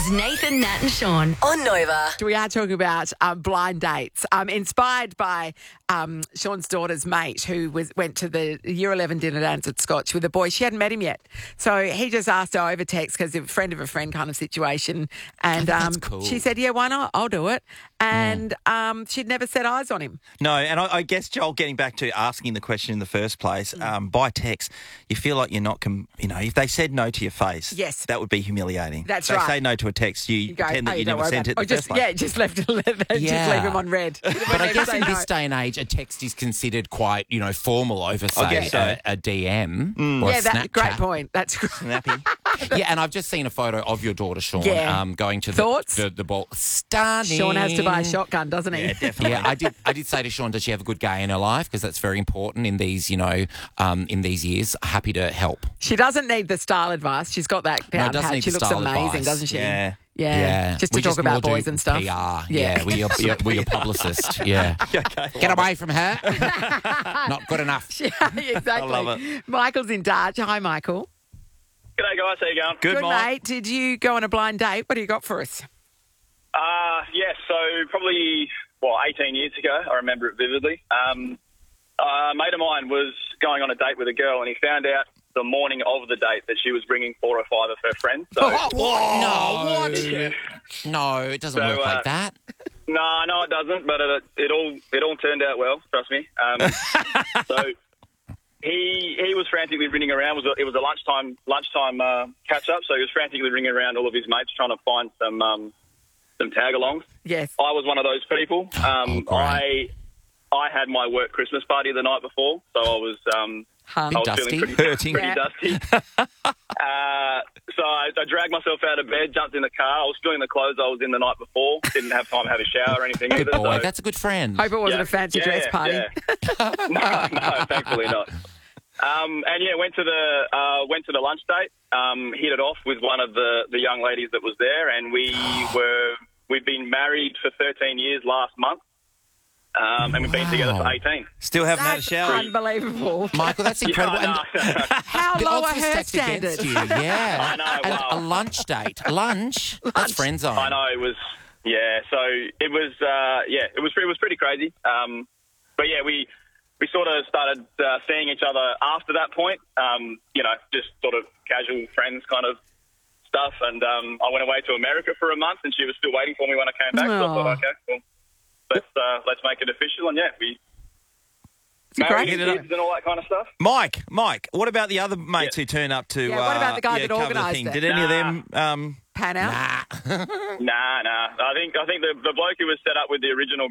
is Nathan, Nat and Sean on Nova. We are talking about blind dates, inspired by Sean's daughter's mate who went to the Year 11 dinner dance at Scotch with a boy. She hadn't met him yet. So he just asked her over text because a friend of a friend kind of situation. And that's cool. She said, yeah, why not? I'll do it. And she'd never set eyes on him. No, and I guess, Joel, getting back to asking the question in the first place, by text, you feel like you're not, if they said no to your face, yes, that would be humiliating. That's if right. they say no to a text, you go, pretend that you never sent it. Just left just leave him on red. But I guess in this day and age, a text is considered quite, formal over, say, a DM or a Snapchat. Great point. That's snappy. Yeah, and I've just seen a photo of your daughter, Sean, going to the ball. Stunning. Sean has to buy a shotgun, doesn't he? Yeah, definitely. Yeah, I did say to Sean, does she have a good gay in her life? Because that's very important in these, in these years. Happy to help. She doesn't need the style advice. She's got that pound hat. She looks amazing, advice. doesn't she? Yeah. Just to talk about boys and stuff. PR. Yeah, we're your publicist. Yeah. Okay. Get away from her. Not good enough. Yeah, exactly. I love it. Michael's in Darge. Hi, Michael. G'day, guys. How you going? Good, Mike. mate. Did you go on a blind date? What do you got for us? Yes, so probably, 18 years ago, I remember it vividly. A mate of mine was going on a date with a girl, and he found out the morning of the date that she was bringing 4 or 5 of her friends. So, No, it doesn't work like that. No, it doesn't, but it all turned out well, trust me. So he was frantically ringing around. It was a lunchtime catch-up, so he was frantically ringing around all of his mates trying to find some tag-alongs. Yes. I was one of those people. I had my work Christmas party the night before, so I was dusty. feeling pretty dusty. So I dragged myself out of bed, jumped in the car. I was still in the clothes I was in the night before. Didn't have time to have a shower or anything Good either. boy. So, That's a good friend. Hope it wasn't a fancy dress party. Yeah. No, thankfully not. Went to the lunch date. Hit it off with one of the young ladies that was there, and we've been married for 13 years last month. And we've been together for 18. Still haven't had a shower. Unbelievable. Michael, that's incredible. Yeah, How The low odds are were her stacked standards? against you. Yeah. I know, And wow. a lunch date. Lunch? That's friend zone. I know, it was, so it was, it was pretty crazy. We sort of started seeing each other after that point, just sort of casual friends kind of stuff. And I went away to America for a month, and she was still waiting for me when I came back. So I thought, okay, well, let's make it official. And we married kids and all that kind of stuff. Mike, what about the other mates who turn up to what about the guy that cover organised thing? it? Did any of them Pan out? Nah. I think the bloke who was set up with the original